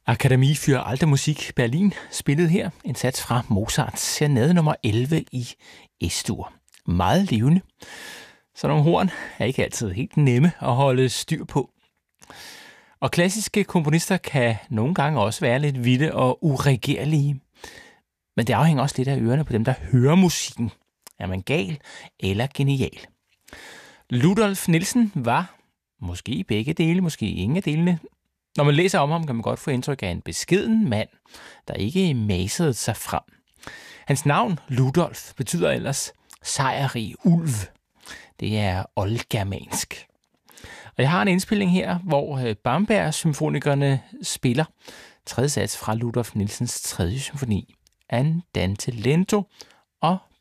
Akademie für Alte Musik Berlin spillede her en sats fra Mozarts serenade nummer 11 i S-dur. Meget levende. Så nogle horn er ikke altid helt nemme at holde styr på. Og klassiske komponister kan nogle gange også være lidt vilde og uregerlige. Men det afhænger også lidt af ørerne på dem, der hører musikken. Er man gal eller genial? Ludolf Nielsen var måske begge dele, måske ingen af delene. Når man læser om ham, kan man godt få indtryk af en beskeden mand, der ikke masede sig frem. Hans navn, Ludolf, betyder ellers sejrrig ulv. Det er oldgermansk. Og jeg har en indspilning her, hvor Bamberg-symfonikerne spiller tredje sats fra Ludolf Nielsens tredje symfoni, Andante Lento, og